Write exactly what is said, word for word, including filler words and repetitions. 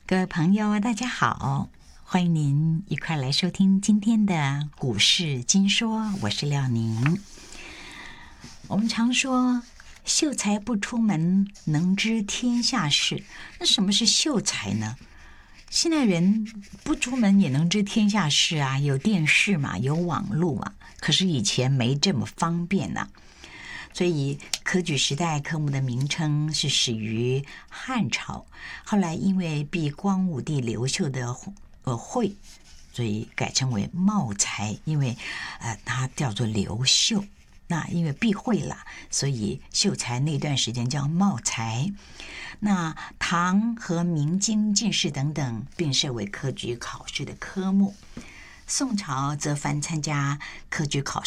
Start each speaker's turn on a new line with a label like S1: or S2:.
S1: 各位朋友，大家好，欢迎您一块来收听今天的股市金说，我是廖宁。我们常说秀才不出门，能知天下事。那什么是秀才呢？现在人不出门也能知天下事啊，有电视嘛，有网络嘛。可是以前没这么方便呐、啊，所以科举时代科目的名称是始于汉朝，后来因为避光武帝刘秀的呃讳，所以改称为茂才，因为呃他叫做刘秀。那因为避讳了，所以秀才那段时间叫茂才。那唐和明经进士等等并设为科举考试的科目。宋朝则凡参加科举考试